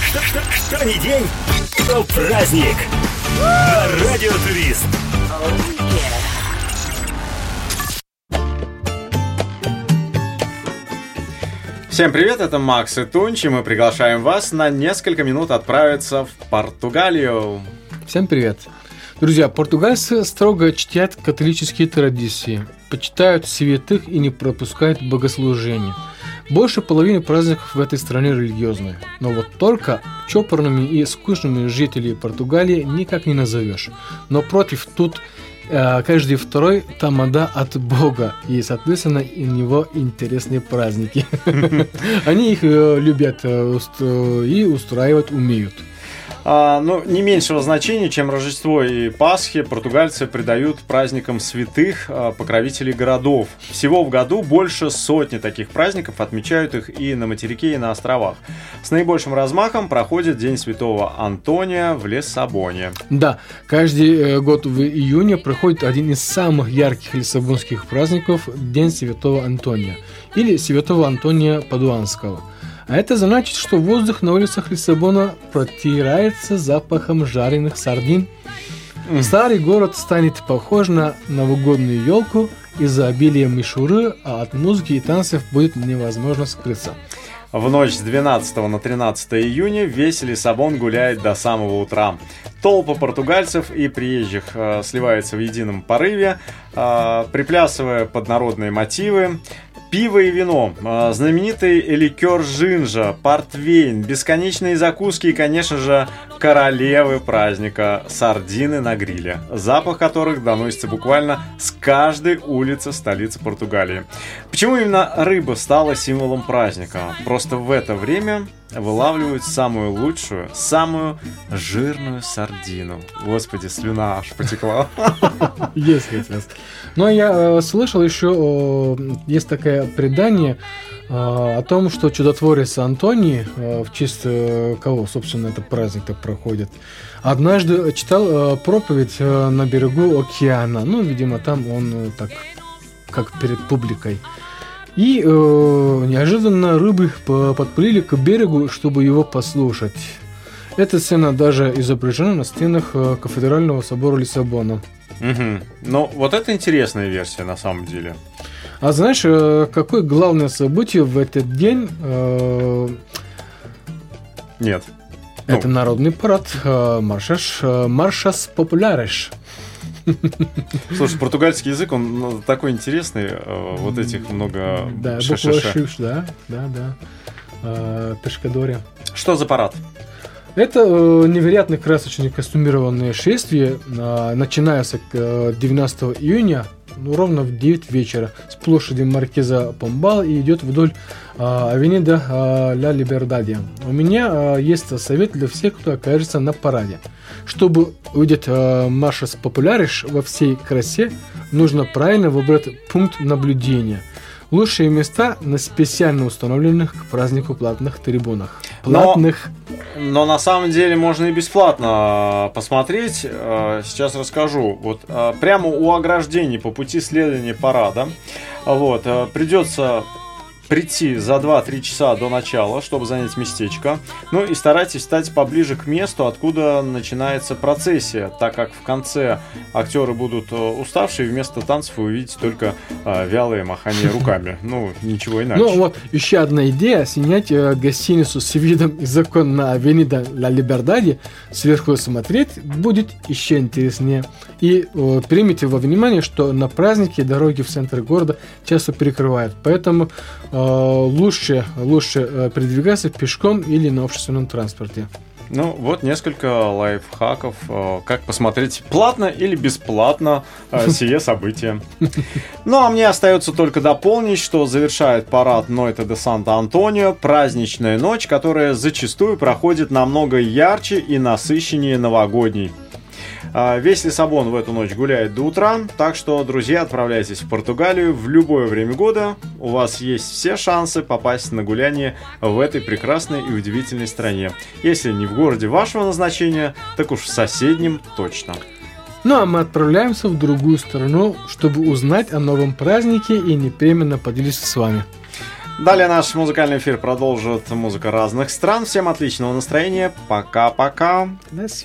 Что ни день, то праздник. На Радио Турист. Всем привет, это Макс и Тунч, и мы приглашаем вас на несколько минут отправиться в Португалию. Всем привет. Друзья, португальцы строго чтят католические традиции, почитают святых и не пропускают богослужения. Больше половины праздников в этой стране религиозные. Но вот только чопорными и скучными жителей Португалии никак не назовешь. Но против тут каждый второй тамада от Бога. И, соответственно, у него интересные праздники. Они их любят и устраивать умеют. Не меньшего значения, чем Рождество и Пасхи, португальцы придают праздникам святых, покровителей городов. Всего в году больше сотни таких праздников, отмечают их и на материке, и на островах. С наибольшим размахом проходит День Святого Антония в Лиссабоне. Да, каждый год в июне проходит один из самых ярких лиссабонских праздников – День Святого Антония или Святого Антония Падуанского. А это значит, что воздух на улицах Лиссабона протирается запахом жареных сардин. Старый город станет похож на новогоднюю елку из-за обилия мишуры, а от музыки и танцев будет невозможно скрыться. В ночь с 12 на 13 июня весь Лиссабон гуляет до самого утра. Толпы португальцев и приезжих сливаются в едином порыве, приплясывая под народные мотивы. Пиво и вино, знаменитый ликер жинжа, портвейн, бесконечные закуски и, конечно же, королевы праздника – сардины на гриле, запах которых доносится буквально с каждой улицы столицы Португалии. Почему именно рыба стала символом праздника? Просто в это время вылавливают самую лучшую, самую жирную сардину. Господи, слюна аж потекла. Если. Но я слышал еще, есть такое предание о том, что чудотворец Антоний, в честь кого, собственно, этот праздник-то проходит, однажды читал проповедь на берегу океана. Видимо, там он так, как перед публикой. И неожиданно рыбы подплыли к берегу, чтобы его послушать. Эта сцена даже изображена на стенах кафедрального собора Лиссабона. Ну, вот это интересная версия на самом деле. А знаешь, какое главное событие в этот день? Нет. Это народный парад Marchas Populares. Слушай, португальский язык, он такой интересный, вот этих много... Да, буква шиш, да. Пешкадоре. Что за парад? Это невероятно красочное костюмированное шествие, начинается 19 июня, ровно в 9 вечера, с площади Маркиза Помбал и идет вдоль авенида Ля Либердаде. У меня есть совет для всех, кто окажется на параде. Чтобы увидеть Marchas Populares во всей красе, нужно правильно выбрать пункт наблюдения. Лучшие места на специально установленных к празднику платных трибунах. Но на самом деле можно и бесплатно посмотреть. Сейчас расскажу. Вот прямо у ограждений по пути следования парада придется прийти за 2-3 часа до начала, чтобы занять местечко. И старайтесь стать поближе к месту, откуда начинается процессия, так как в конце актеры будут уставшие, и вместо танцев вы увидите только вялые махания руками. Ничего иначе. Еще одна идея: снять гостиницу с видом из окон на авенида Ла Либердаде, сверху смотреть будет еще интереснее. И примите во внимание, что на праздники дороги в центр города часто перекрывают, поэтому лучше передвигаться пешком или на общественном транспорте. Вот несколько лайфхаков, как посмотреть, платно или бесплатно сие событие. А мне остается только дополнить, что завершает парад Noite de Santo Antonio праздничная ночь, которая зачастую проходит намного ярче и насыщеннее новогодней. Весь Лиссабон в эту ночь гуляет до утра, так что, друзья, отправляйтесь в Португалию в любое время года. У вас есть все шансы попасть на гуляние в этой прекрасной и удивительной стране. Если не в городе вашего назначения, так уж в соседнем точно. А мы отправляемся в другую страну, чтобы узнать о новом празднике и непременно поделиться с вами. Далее наш музыкальный эфир продолжит музыка разных стран. Всем отличного настроения. Пока-пока. До свидания.